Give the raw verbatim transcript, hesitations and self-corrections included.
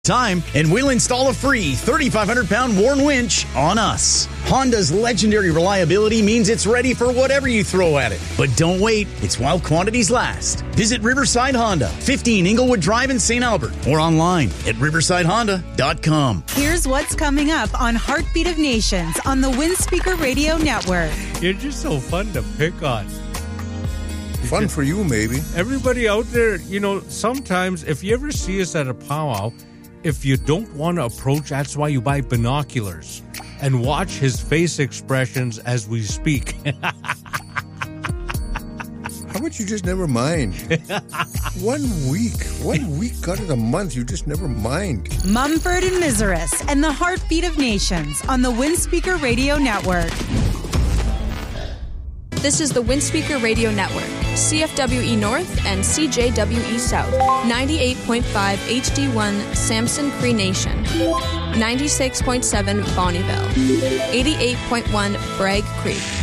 time, and we'll install a free thirty-five hundred pound Warn winch on us. Honda's legendary reliability means it's ready for whatever you throw at it. But don't wait. It's while quantities last. Visit Riverside Honda, fifteen Inglewood Drive in Saint Albert, or online at riverside honda dot com. Here's what's coming up on Heartbeat of Nations on the Windspeaker Radio Network. You're just so fun to pick on. Fun for you, maybe. Everybody out there, you know, sometimes if you ever see us at a powwow, if you don't want to approach, that's why you buy binoculars and watch his face expressions as we speak. How about you just never mind? One week, one week out of the month, you just never mind. Mumford and Miseris and the Heartbeat of Nations on the Windspeaker Radio Network. This is the Windspeaker Radio Network, C F W E North and C J W E South, ninety-eight point five H D one Samson Cree Nation, ninety-six point seven Bonnieville, eighty-eight point one Bragg Creek,